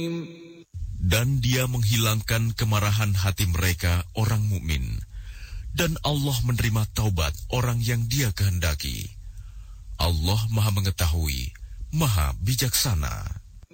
Dan Dia menghilangkan kemarahan hati mereka orang mukmin, dan Allah menerima taubat orang yang Dia kehendaki. Allah Maha Mengetahui, Maha Bijaksana.